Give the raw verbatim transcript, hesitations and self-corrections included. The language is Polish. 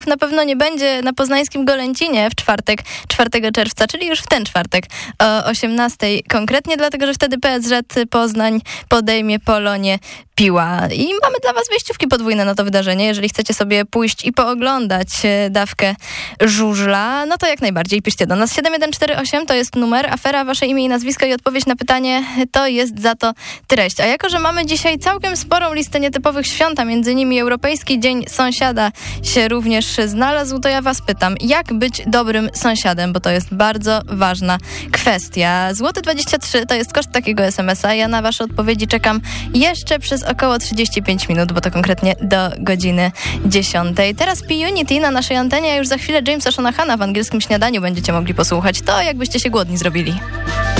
Na pewno nie będzie na poznańskim Golęcinie w czwartek, czwartego czerwca, czyli już w ten czwartek o osiemnastej konkretnie, dlatego że wtedy P S Z Poznań podejmie Polonię Piła. I mamy dla was wejściówki podwójne na to wydarzenie. Jeżeli chcecie sobie pójść i pooglądać dawkę żużla, no to jak najbardziej piszcie do nas. siedem jeden cztery osiem to jest numer, afera, wasze imię i nazwisko i odpowiedź na pytanie to jest za to treść. A jako, że mamy dzisiaj całkiem sporą listę nietypowych świąt, a między innymi Europejski Dzień Sąsiada się również znalazł, to ja was pytam, jak być dobrym sąsiadem, bo to jest bardzo ważna kwestia. Złoty dwadzieścia trzy to jest koszt takiego es em es a. Ja na wasze odpowiedzi czekam jeszcze przez około trzydzieści pięć minut, bo to konkretnie do godziny dziesiątej. Teraz P-Unity na naszej antenie, a już za chwilę Jamesa Shonahana w angielskim śniadaniu będziecie mogli posłuchać. To jakbyście się głodni zrobili.